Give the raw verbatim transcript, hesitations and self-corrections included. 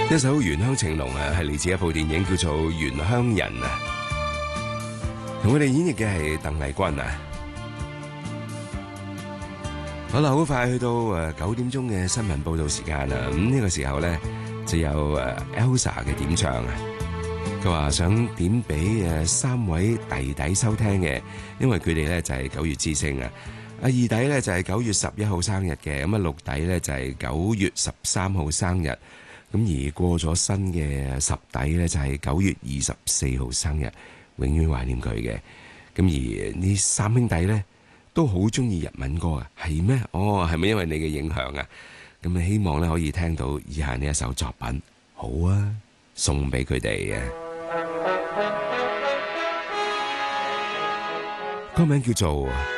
一首《原鄉情濃》啊，係嚟自一部電影叫做《原鄉人》啊，同我哋演繹嘅係鄧麗君啊。好啦，好快去到誒九點鐘嘅新聞報道時間啦。咁呢個時候咧就有誒 Elsa 嘅點唱啊。佢話想點俾誒三位弟弟收聽嘅，因為佢哋咧就係九月之星啊。阿二弟咧就係九月十一號生日嘅，咁啊六弟咧就係九月十三號生日。咁而過咗身嘅十弟咧就係九月二十四號生日，永遠懷念佢嘅。咁而呢三兄弟咧都好中意日文歌啊，係咩？哦，係咪因為你嘅影響啊？咁啊希望咧可以聽到以下呢一首作品，好啊，送俾佢哋啊。歌名叫做